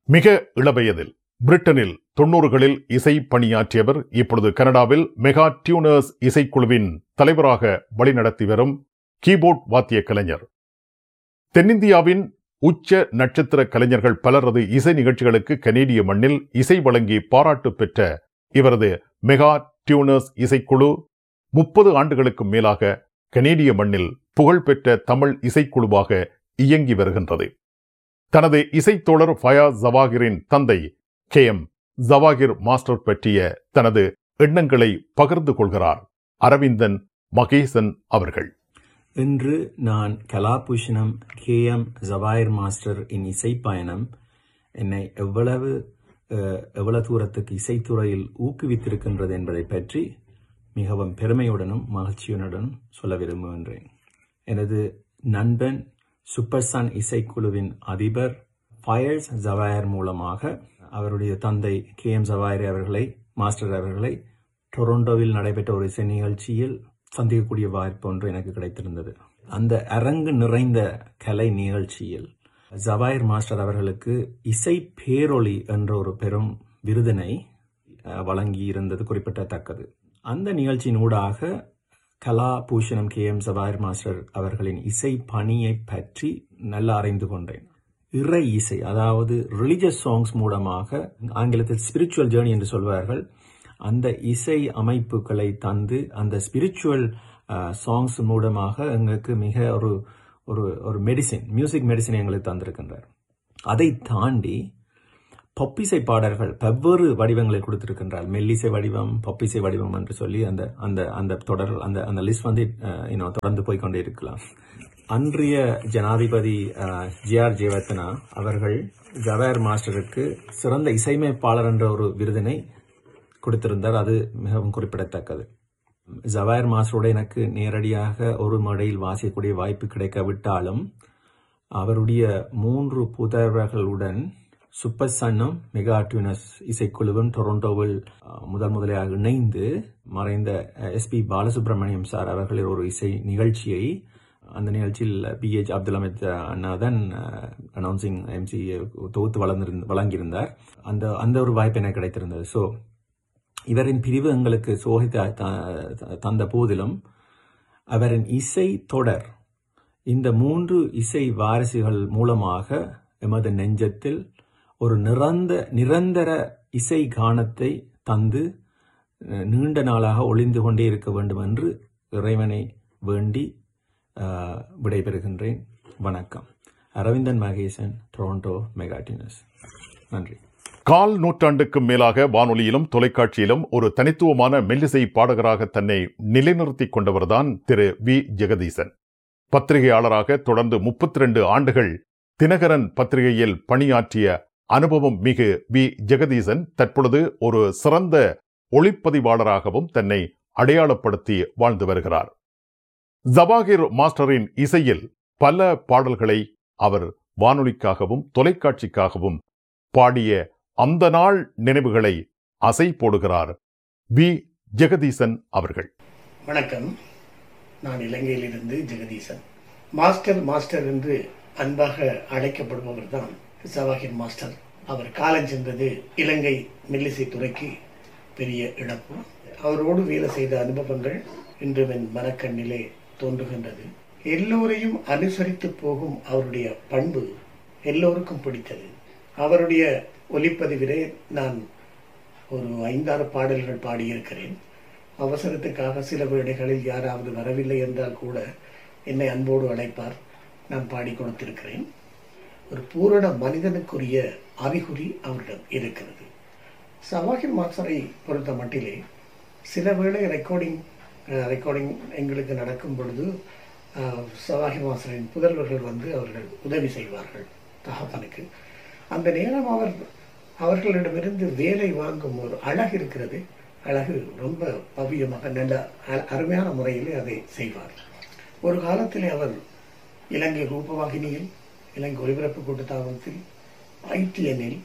மிக இளவயதில் பிரிட்டனில் 90களில் இசை பணியாற்றியவர் இப்பொழுது கனடாவில் மெகா டியூனர்ஸ் இசைக்குழுவின் தலைவராக வழிநடத்தி வரும் கீபோர்ட் வாத்திய கலைஞர். தென்னிந்தியாவின் உச்ச நட்சத்திர கலைஞர்கள் பலரது இசை நிகழ்ச்சிகளுக்கு கனேடிய மண்ணில் இசை வழங்கி பாராட்டு பெற்ற இவரது மெகா டியூனர்ஸ் இசைக்குழு 30 ஆண்டுகளுக்கு மேலாக கனேடிய மண்ணில் புகழ்பெற்ற தமிழ் இசைக்குழுவாக இயங்கி வருகின்றது. தனது இசைத்தோழர் ஃபயாஸ் ஜவாகிரின் தந்தை KM ஜவாகிர் மாஸ்டர் பற்றிய தனது எண்ணங்களை பகிர்ந்து கொள்கிறார் அரவிந்தன் மகேசன் அவர்கள். இன்று நான் Kalabhushanam KM Jawahir master in இசை பயணம் என்னை எவ்வளவு தூரத்துக்கு இசைத்துறையில் ஊக்குவித்திருக்கின்றது என்பதை பற்றி மிகவும் பெருமையுடனும் மகிழ்ச்சியுடனும் சொல்ல விரும்புகின்றேன். எனது நண்பன் சூப்பர் சன் இசைக்குழுவின் அதிபர் ஃபயாஸ் ஜவாகிர் மூலமாக அவருடைய தந்தை KM ஜவாகிர் மாஸ்டர் அவர்களை டொரண்டோவில் நடைபெற்ற ஒரு இசை நிகழ்ச்சியில் சந்திக்கக்கூடிய வாய்ப்பு ஒன்று எனக்கு கிடைத்திருந்தது. அந்த அரங்கு நிறைந்த கலை நிகழ்ச்சியில் ஜவாகிர் மாஸ்டர் அவர்களுக்கு இசை பேரொளி என்ற ஒரு பெரும் விருதினை வழங்கி இருந்தது குறிப்பிடத்தக்கது. அந்த நிகழ்ச்சியின் ஊடாக கலாபூஷணம் KM ஜவாகிர் மாஸ்டர் அவர்களின் இசை பணியை பற்றி நல்லா அறிந்து கொண்டேன். இறை இசை, அதாவது ரிலிஜியஸ் சாங்ஸ் மூலமாக, ஆங்கிலத்தில் ஸ்பிரிச்சுவல் ஜேர்னி என்று சொல்வார்கள், அந்த இசை அமைப்புகளை தந்து அந்த ஸ்பிரிச்சுவல் சாங்ஸ் மூலமாக எங்களுக்கு மிக ஒரு மெடிசின், மியூசிக் மெடிசின் எங்களுக்கு தந்திருக்கின்றார். அதை தாண்டி பொப்பிசை பாடல்கள் வெவ்வேறு வடிவங்களை கொடுத்திருக்கின்றார். மெல்லிசை வடிவம், பொப்பிசை வடிவம் என்று சொல்லி அந்த தொடர், அந்த லிஸ்ட் வந்து தொடர்ந்து போய்கொண்டே இருக்கலாம். அன்றைய ஜனாதிபதி JR ஜெயவர்தனா அவர்கள் ஜவாகிர் மாஸ்டருக்கு சிறந்த இசையமைப்பாளர் என்ற ஒரு விருதினை கொடுத்திருந்தார். அது மிகவும் குறிப்பிடத்தக்கது. ஜவாகிர் மாஸ்டரோட எனக்கு நேரடியாக ஒரு மேடையில் வாசிக்கக்கூடிய வாய்ப்பு கிடைக்காவிட்டாலும் அவருடைய 3 புதல்வர்களுடன் சூப்பர் சன்னும் மெகா டியூனர்ஸ் இசைக்குழுவும் டொரண்டோவில் முதலாக இணைந்து மறைந்த SP பாலசுப்ரமணியம் சார் அவர்களின் ஒரு இசை நிகழ்ச்சியை, அந்த நிகழ்ச்சியில் PH அப்துல் ஹமீத் அண்ணா தான் அனௌன்சிங் MC தொகுத்து வழங்கியிருந்தார். அந்த ஒரு வாய்ப்பு எனக்கு கிடைத்திருந்தது. ஸோ இவரின் பிரிவு எங்களுக்கு சோகித்து தந்த போதிலும் அவரின் இசை தொடர் இந்த 3 இசை வாரிசுகள் மூலமாக எமது நெஞ்சத்தில் ஒரு நிரந்தர இசை கானத்தை தந்து நீண்ட நாளாக ஒளிந்து கொண்டே இருக்க வேண்டும் என்று இறைவனை வேண்டி விடைபெறுகின்றேன். வணக்கம். Aravindan Mahesan, Toronto mega tuners. நன்றி. கால் நூற்றாண்டுக்கு மேலாக வானொலியிலும் தொலைக்காட்சியிலும் ஒரு தனித்துவமான மெல்லிசை பாடகராக தன்னை நிலைநிறுத்திக் கொண்டவர்தான் திரு V. ஜெகதீசன். பத்திரிகையாளராக தொடர்ந்து 32 ஆண்டுகள் தினகரன் பத்திரிகையில் பணியாற்றிய அனுபவம் மிகு V. ஜெகதீசன் தற்பொழுது ஒரு சிறந்த ஒளிப்பதிவாளராகவும் தன்னை அடையாளப்படுத்தி வாழ்ந்து வருகிறார். ஜவாகிர் மாஸ்டரின் இசையில் பல பாடல்களை அவர் வானொலிக்காகவும் தொலைக்காட்சிக்காகவும் பாடிய அந்த நாள் நினைவுகளை அசை போடுகிறார் V. ஜெகதீசன் அவர்கள். வணக்கம். நான் இலங்கையிலிருந்து ஜெகதீசன். மாஸ்டர் என்று அன்பாக அழைக்கப்படுபவர் தான் ஜவாகிர் மாஸ்டர். அவர் காலஞ்சென்றது இலங்கை மெல்லிசை துறைக்கு பெரிய இழப்பு. அவரோடு வேலை செய்த அனுபவங்கள் இன்று என் மனக்கண்ணிலே தோன்றுகின்றது. எல்லோரையும் அனுசரித்து போகும் அவருடைய பண்பு எல்லோருக்கும் பிடித்தது. அவருடைய ஒலிப்பதிவிலே நான் ஒரு 5-6 பாடல்கள் பாடியிருக்கிறேன். அவசரத்துக்காக சில வேளைகளில் யாராவது வரவில்லை என்றால் கூட என்னை அன்போடு அழைப்பார். நான் பாடி கொடுத்திருக்கிறேன். ஒரு பூரண மனிதனுக்குரிய அறிகுறி அவரிடம் இருக்கிறது. ஜவாகிர் மாஸ்டரை பொறுத்த மட்டிலே சில வேளை ரெக்கார்டிங் எங்களுக்கு நடக்கும் பொழுது ஜவாகிர் மாஸ்டரின் புதல்வர்கள் வந்து அவர்கள் உதவி செய்வார்கள் தகப்பனுக்கு. அந்த நேரம் அவர்களிடமிருந்து வேலை வாங்கும் ஒரு அழகு இருக்கிறது. அழகு ரொம்ப பவ்யமாக நல்ல அருமையான முறையிலே அதை செய்வார். ஒரு காலத்திலே அவர் இலங்கை ரூபவாகினியில், இலங்கை ஒலிபரப்பு கூட்டுத்தாபனத்தில், ITNல்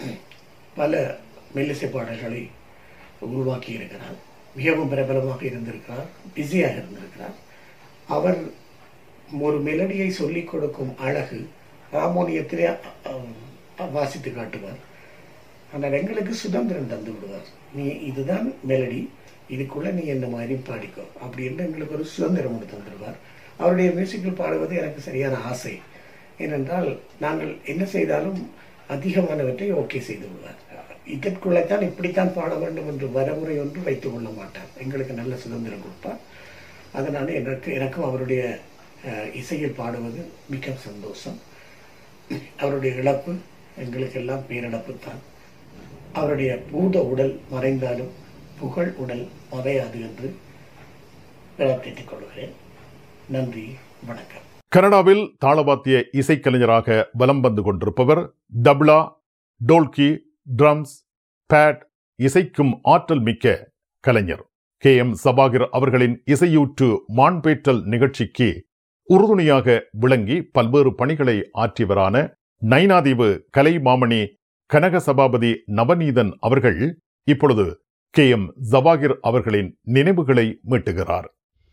பல மெல்லிசை பாடல்களை உருவாக்கி இருக்கிறார். மிகவும் பிரபலமாக இருந்திருக்கிறார். பிஸியாக இருந்திருக்கிறார். அவர் ஒரு மெலடியை சொல்லிக் கொடுக்கும் அழகு, ஹார்மோனியத்திலே வாசித்து காட்டுவார். ஆனால் எங்களுக்கு சுதந்திரம் தந்து விடுவார். நீ இதுதான் மெலடி, இதுக்குள்ள நீ என்ன மாதிரி பாடிக்கோ அப்படின்னு எங்களுக்கு ஒரு சுதந்திரம் கொண்டு தந்துடுவார். அவருடைய மியூசிக்கில் பாடுவது எனக்கு சரியான ஆசை. ஏனென்றால் நாங்கள் என்ன செய்தாலும் அதிகமானவற்றை ஓகே செய்து விடுவார். இதற்குள்ளத்தான் இப்படித்தான் பாட வேண்டும் என்று வரைமுறை ஒன்று வைத்துக் கொள்ள மாட்டார். எங்களுக்கு நல்ல சுதந்திரம் கொடுப்பார். அதனால எனக்கும் அவருடைய இசையில் பாடுவது மிக சந்தோஷம். அவருடைய இழப்பு எங்களுக்கெல்லாம் பேரிழப்பு தான். அவருடைய பூத உடல் மறைந்தாலும் புகழ் உடல் மறையாது என்று பிரார்த்தித்துக் கொள்கிறேன். நன்றி, வணக்கம். கனடாவில் தாளவாத்திய இசைக்கலைஞராக வலம் வந்து கொண்டிருப்பவர் தப்லா, டோல்கி, ட்ரம்ஸ், பேட் இசைக்கும் ஆற்றல் மிக்க கலைஞர் KM ஜவாகிர் அவர்களின் இசையூற்று மாண்பேற்றல் நிகழ்ச்சிக்கு உறுதுணையாக விளங்கி பல்வேறு பணிகளை ஆற்றியவரான நைனாதீவு கலை மாமணி கனக சபாபதி நவநீதன் அவர்கள் இப்பொழுது KM ஜவாகிர் அவர்களின் நினைவுகளை மீட்டுகிறார்.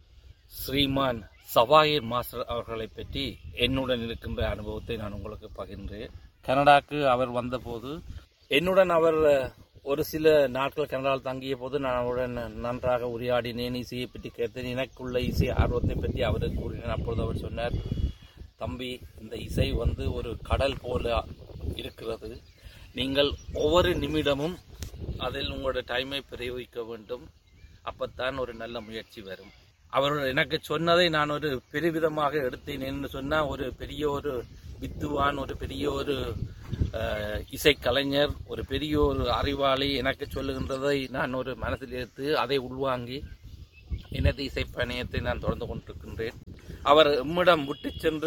ஸ்ரீமான் ஜவாகிர் மாஸ்டர் அவர்களை பற்றி என்னுடன் இருக்கின்ற அனுபவத்தை நான் உங்களுக்கு பகிர்ந்தேன். கனடாக்கு அவர் வந்தபோது என்னுடன் அவர் ஒரு சில நாட்கள் கனடாவில் தங்கிய போது நான் அவருடன் நன்றாக உரையாடினேன். இசையை பற்றி கேட்டேன். எனக்குள்ள இசை ஆர்வத்தை பற்றி அவருக்கு கூறினேன். அப்பொழுது அவர் சொன்னார், தம்பி, இந்த இசை ஒரு கடல் போல இருக்கிறது. நீங்கள் ஒவ்வொரு நிமிடமும் அதில் உங்களோட டைமை பிரயோகிக்க வேண்டும். அப்பத்தான் ஒரு நல்ல முயற்சி வரும். அவர் எனக்கு சொன்னதை நான் ஒரு பெருவிதமாக எடுத்தேன். என்று சொன்னால், ஒரு பெரிய ஒரு வித்துவான், ஒரு பெரிய ஒரு இசைக்கலைஞர், ஒரு பெரிய ஒரு அறிவாளி எனக்கு சொல்லுகின்றதை நான் ஒரு மனதில் எடுத்து அதை உள்வாங்கி எனது இசை பயணத்தை நான் தொடர்ந்து கொண்டிருக்கின்றேன். அவர் எம்மிடம் விட்டு சென்ற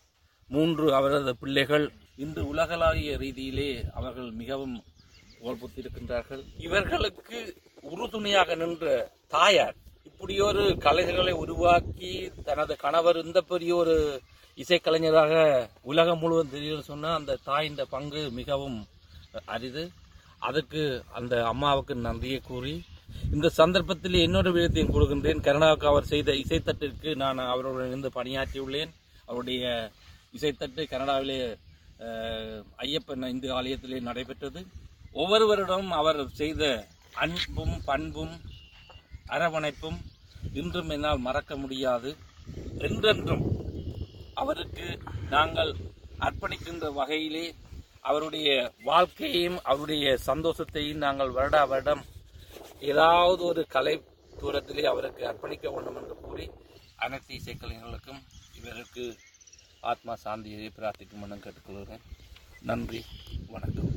3 அவரது பிள்ளைகள் இன்று உலகளாவிய ரீதியிலே அவர்கள் மிகவும் புகழ்பெற்றிருக்கின்றார்கள். இவர்களுக்கு உறுதுணையாக நின்ற தாயார் இப்படியொரு கலைஞர்களை உருவாக்கி தனது கணவர் இந்த பெரிய ஒரு இசைக்கலைஞராக உலகம் முழுவதும் தெரியும் சொன்னால் அந்த தாயின் பங்கு மிகவும் அரிது. அதுக்கு அந்த அம்மாவுக்கு நன்றியை கூறி இந்த சந்தர்ப்பத்தில் இன்னொரு விதத்தையும் கொடுக்கின்றேன். கனடாவுக்கு அவர் செய்த இசைத்தட்டிற்கு நான் அவருடன் இருந்து பணியாற்றியுள்ளேன். அவருடைய இசைத்தட்டு கனடாவிலே ஐயப்பன் இந்து ஆலயத்திலே நடைபெற்றது. ஒவ்வொருவரிடம் அவர் செய்த அன்பும் பண்பும் அரவணைப்பும் இன்றும் என்னால் மறக்க முடியாது. என்றென்றும் அவருக்கு நாங்கள் அர்ப்பணிக்கின்ற வகையிலே அவருடைய வாழ்க்கையையும் அவருடைய சந்தோஷத்தையும் நாங்கள் வருடா வருடம் ஏதாவது ஒரு கலை தூரத்திலே அவருக்கு அர்ப்பணிக்க வேண்டும் என்று கூறி அனைத்து இசைக்கலைஞர்களுக்கும் இவருக்கு ஆத்மா சாந்தியை பிரார்த்திக்கும் என கேட்டுக்கொள்கிறேன். நன்றி, வணக்கம்.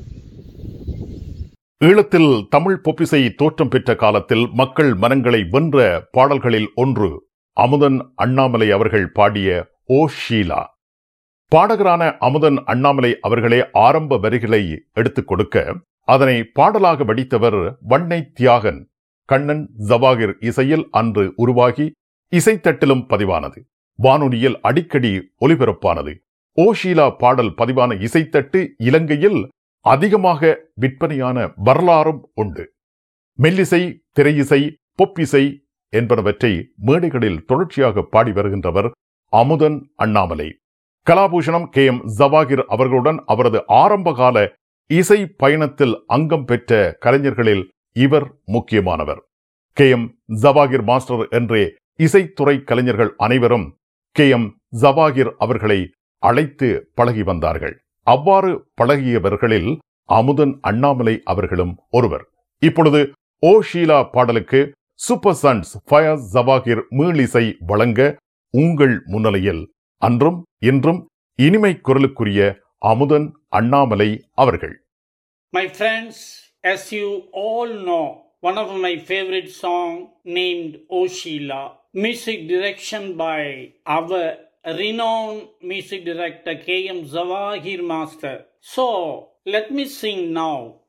ஈழத்தில் தமிழ் பொப்பிசை தோற்றம் பெற்ற காலத்தில் மக்கள் மனங்களை வென்ற பாடல்களில் ஒன்று அமுதன் அண்ணாமலை அவர்கள் பாடிய ஓ ஷீலா. பாடகரான அமுதன் அண்ணாமலை அவர்களே ஆரம்ப வரிகளை எடுத்துக் கொடுக்க அதனை பாடலாக வடித்தவர் வண்ணை தியாகன். கண்ணன் ஜவாகிர் இசையில் அன்று உருவாகி இசைத்தட்டிலும் பதிவானது. வானொலியில் அடிக்கடி ஒலிபரப்பானது. ஓ ஷீலா பாடல் பதிவான இசைத்தட்டு இலங்கையில் அதிகமாக விற்பனையான வரலாறும் உண்டு. மெல்லிசை, திரையிசை, பொப்பிசை என்பனவற்றை மேடைகளில் தொடர்ச்சியாக பாடி வருகின்றவர் அமுதன் அண்ணாமலை. கலாபூஷணம் KM ஜவாகிர் அவர்களுடன் அவரது ஆரம்பகால இசை பயணத்தில் அங்கம் பெற்ற கலைஞர்களில் இவர் முக்கியமானவர். KM ஜவாகிர் மாஸ்டர் என்றே இசைத்துறை கலைஞர்கள் அனைவரும் KM ஜவாகிர் அவர்களை அழைத்து பழகி வந்தார்கள். அவ்வாறு பழகியவர்களில் அமுதன் அண்ணாமலை அவர்களும் ஒருவர். இப்பொழுது ஓ ஷீலா பாடலுக்கு சூப்பர் சன்ஸ் ஃபயஸ் ஜவாகிர் மீளிசை வழங்க உங்கள் முன்னிலையில் அன்றும் இன்றும் இனிமை குரலுக்குரிய அமுதன் அண்ணாமலை அவர்கள். My friends, as you all know, one of my favorite song named O Sheila, music direction by our renowned music director KM Zawahir Master. So, let me sing now